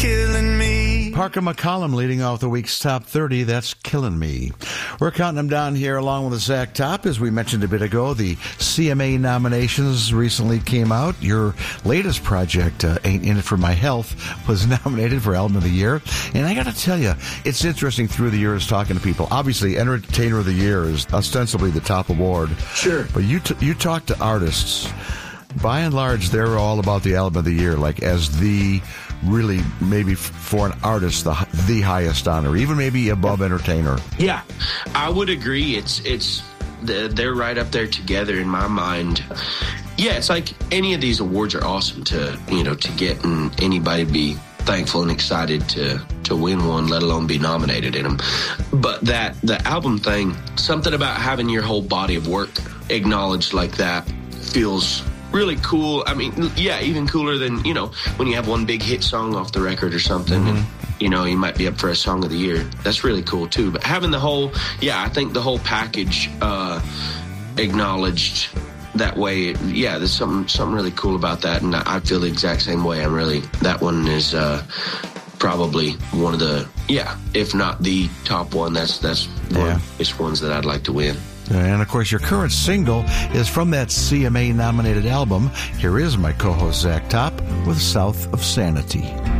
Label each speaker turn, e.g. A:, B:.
A: killing me.
B: Parker McCollum leading off the week's top 30. That's Killing Me. We're counting them down here along with Zach Top. As we mentioned a bit ago, the CMA nominations recently came out. Your latest project, Ain't In It For My Health, was nominated for Album of the Year. And I got to tell you, it's interesting through the years talking to people. Obviously, Entertainer of the Year is ostensibly the top award.
C: Sure.
B: But you talk to artists. By and large, they're all about the Album of the Year, like as the really, maybe for an artist, the highest honor, even maybe above Entertainer.
C: Yeah, I would agree. They're right up there together in my mind. Yeah, it's like any of these awards are awesome to get, and anybody be thankful and excited to win one, let alone be nominated in them. But the album thing, something about having your whole body of work acknowledged like that feels really cool. I mean, yeah, even cooler than, when you have one big hit song off the record or something, mm-hmm. and, you might be up for a Song of the Year. That's really cool, too. But having I think the whole package acknowledged that way, yeah, there's something really cool about that, and I feel the exact same way. That one is probably one of the, if not the top one, that's one of the biggest ones that I'd like to win.
B: And, of course, your current single is from that CMA-nominated album. Here is my co-host, Zach Top, with South of Sanity.